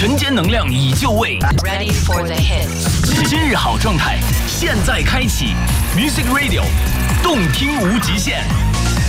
晨间能量已就位 Ready for the hits。 今日好状态，现在开启 Music Radio， 动听无极限。